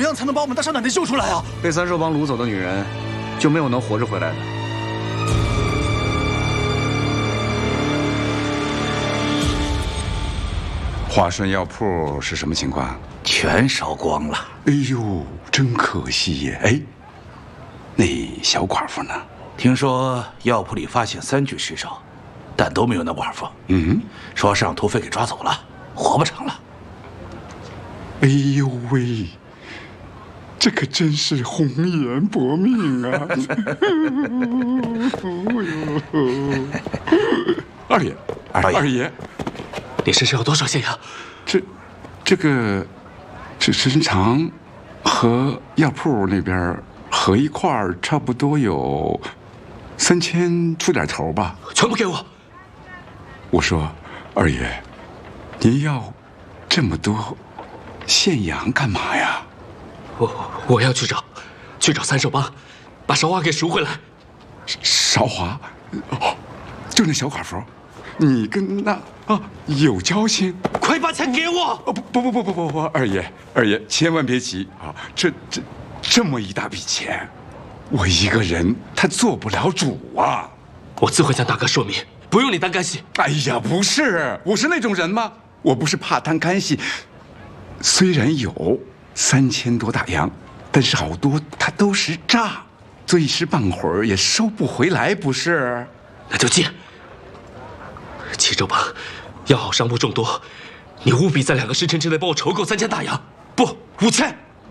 样才能把我们大少奶奶救出来啊？ 被三兽帮掳走的女人，就没有能活着回来的。 华顺药铺是什么情况？ 全烧光了。 哎呦，真可惜耶！哎，那小寡妇呢？ 听说药铺里发现3具尸首，但都没有那寡妇。说是让土匪给抓走了，活不成了。 哎呦喂，这可真是红颜薄命啊！二爷，二爷， 你身上有多少现洋？ 这身长和药铺那边合一块儿差不多有3000出点头吧。 全部给我！ 我说，二爷，您要这么多现洋干嘛呀？ 我要去找三兽帮，把韶华给赎回来。 韶华，就那小寡妇，你跟那有交情？ 快把钱给我！ 不，二爷千万别急啊！这么一大笔钱，我一个人他做不了主啊！ 我自会向大哥说明，不用你担干系。 哎呀，不是，我是那种人吗？我不是怕担干系，虽然有3000多大洋，但是好多它都是诈，做一时半会儿也收不回来，不是？ 那就借。齐州帮要好商铺众多，你务必在2个时辰之内帮我筹够3000大洋，不5000。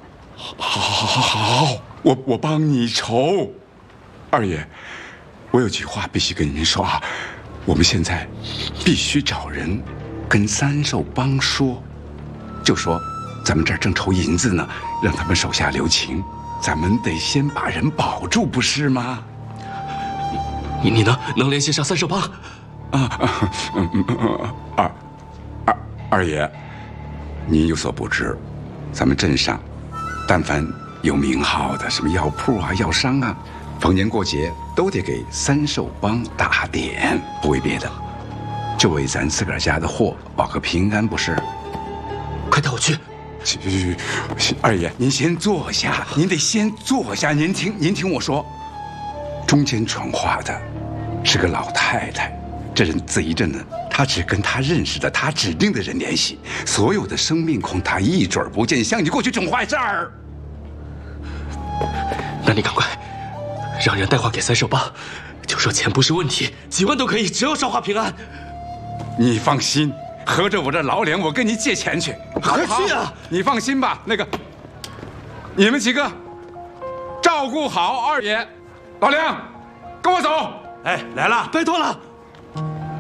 好，我帮你筹。二爷，我有句话必须跟您说啊，我们现在必须找人跟三兽帮说，就说咱们这儿正筹银子呢，让他们手下留情，咱们得先把人保住，不是吗？ 你能联系上三兽帮？ 二爷，您有所不知，咱们镇上，但凡有名号的，什么药铺啊、药商啊，逢年过节都得给三兽帮打点，不为别的，就为咱自个儿家的货保个平安，不是？ 快带我去！ 二爷，您先坐下，您得先坐下。您听我说，中间传话的是个老太太，这人贼着呢。她只跟她认识的、她指定的人联系，所有的生命恐她一准不见，像你过去整坏事儿。 那你赶快让人带话给三兽帮，就说钱不是问题，几万都可以，只要韶华平安。 你放心，合着我这老脸，我跟你借钱去。 快去啊！ 你放心吧，你们几个照顾好二爷。老梁，跟我走。 哎，来了， 拜托了。